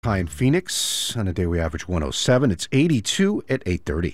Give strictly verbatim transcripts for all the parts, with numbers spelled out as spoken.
High in Phoenix. On a day we average one oh seven. It's eighty-two at eight thirty.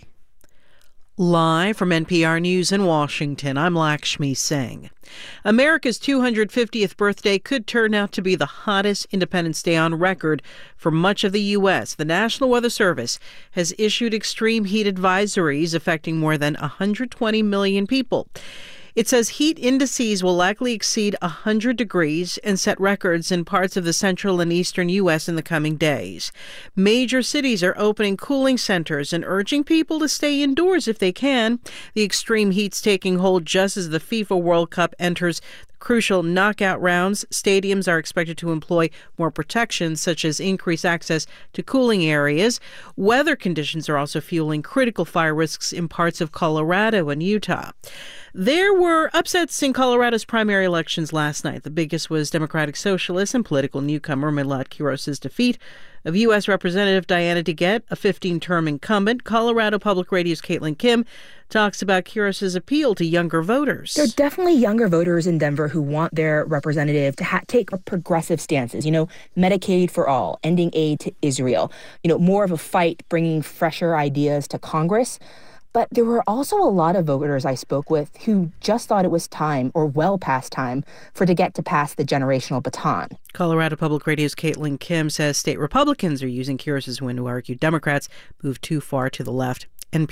Live from N P R News in Washington, I'm Lakshmi Singh. America's two hundred fiftieth birthday could turn out to be the hottest Independence Day on record for much of the U S. The National Weather Service has issued extreme heat advisories affecting more than one hundred twenty million people. It says heat indices will likely exceed one hundred degrees and set records in parts of the central and eastern U S in the coming days. Major cities are opening cooling centers and urging people to stay indoors if they can. The extreme heat's taking hold just as the FIFA World Cup enters crucial knockout rounds. Stadiums are expected to employ more protections, such as increased access to cooling areas. Weather conditions are also fueling critical fire risks in parts of Colorado and Utah. There were upsets in Colorado's primary elections last night. The biggest was Democratic Socialist and political newcomer Milad Quiros' defeat of U S. Representative Diana DeGette, a fifteen-term incumbent. Colorado Public Radio's Caitlin Kim talks about Quiros' appeal to younger voters. There are definitely younger voters in Denver who want their representative to ha- take progressive stances. You know, Medicaid for all, ending aid to Israel. You know, more of a fight, bringing fresher ideas to Congress. But there were also a lot of voters I spoke with who just thought it was time, or well past time, for DeGette to pass the generational baton. Colorado Public Radio's Caitlin Kim says state Republicans are using Quiros' win to argue Democrats move too far to the left. And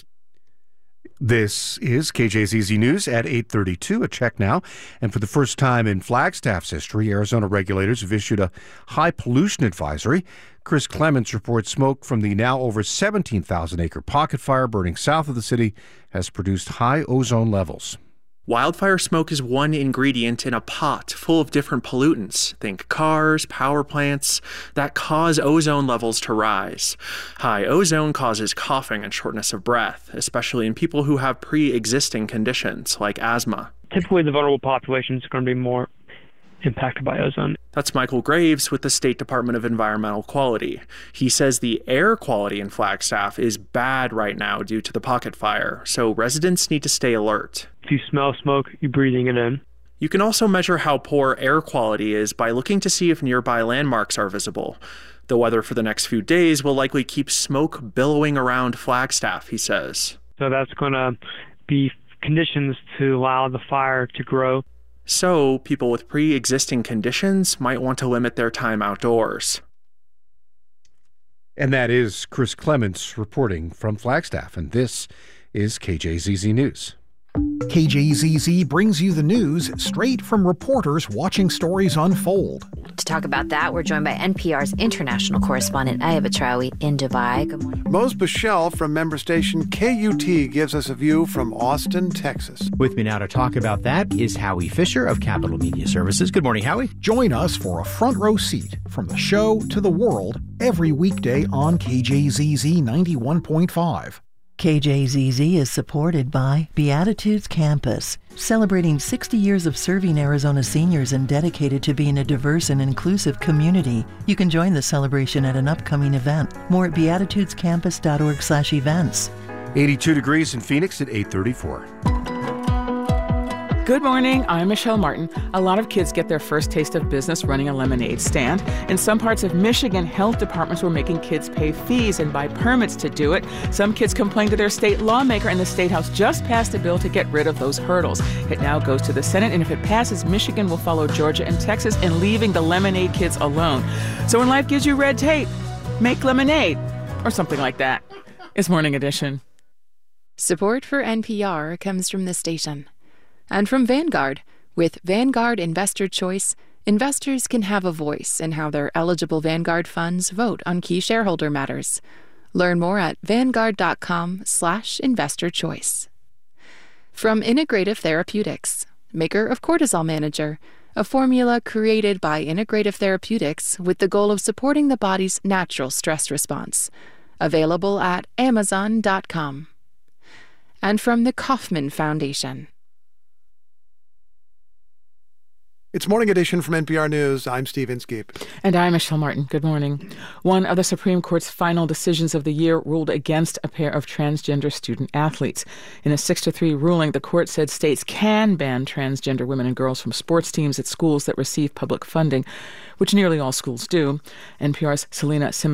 This is K J Z Z News at eight thirty-two. A check now. And for the first time in Flagstaff's history, Arizona regulators have issued a high pollution advisory. Chris Clements reports smoke from the now over seventeen thousand acre pocket fire burning south of the city has produced high ozone levels. Wildfire smoke is one ingredient in a pot full of different pollutants, think cars, power plants, that cause ozone levels to rise. High ozone causes coughing and shortness of breath, especially in people who have pre-existing conditions like asthma. Typically, the vulnerable population is going to be more impacted by ozone. That's Michael Graves with the State Department of Environmental Quality. He says the air quality in Flagstaff is bad right now due to the pocket fire, so residents need to stay alert. If you smell smoke, you're breathing it in. You can also measure how poor air quality is by looking to see if nearby landmarks are visible. The weather for the next few days will likely keep smoke billowing around Flagstaff, he says. So that's going to be conditions to allow the fire to grow. So people with pre-existing conditions might want to limit their time outdoors. And that is Chris Clements reporting from Flagstaff. And this is K J Z Z News. K J Z Z brings you the news straight from reporters watching stories unfold. To talk about that, we're joined by N P R's international correspondent, Ayaba Traoui, in Dubai. Good morning. Mose Bichelle from member station K U T gives us a view from Austin, Texas. With me now to talk about that is Howie Fisher of Capital Media Services. Good morning, Howie. Join us for a front row seat from the show to the world every weekday on K J Z Z ninety-one point five. K J Z Z is supported by Beatitudes Campus, celebrating sixty years of serving Arizona seniors and dedicated to being a diverse and inclusive community. You can join the celebration at an upcoming event. More at beatitudescampus.org slash events. eighty-two degrees in Phoenix at eight thirty-four. Good morning, I'm Michelle Martin. A lot of kids get their first taste of business running a lemonade stand. In some parts of Michigan, health departments were making kids pay fees and buy permits to do it. Some kids complained to their state lawmaker, and the State House just passed a bill to get rid of those hurdles. It now goes to the Senate, and if it passes, Michigan will follow Georgia and Texas in leaving the lemonade kids alone. So when life gives you red tape, make lemonade, or something like that. It's Morning Edition. Support for N P R comes from the station. And from Vanguard. With Vanguard Investor Choice, investors can have a voice in how their eligible Vanguard funds vote on key shareholder matters. Learn more at vanguard.com slash investor choice. From Integrative Therapeutics, maker of Cortisol Manager, a formula created by Integrative Therapeutics with the goal of supporting the body's natural stress response. Available at amazon dot com. And from the Kauffman Foundation. It's Morning Edition from N P R News. I'm Steve Inskeep. And I'm Michelle Martin. Good morning. One of the Supreme Court's final decisions of the year ruled against a pair of transgender student athletes. In a six to three ruling, the court said states can ban transgender women and girls from sports teams at schools that receive public funding, which nearly all schools do. N P R's Selena Simmons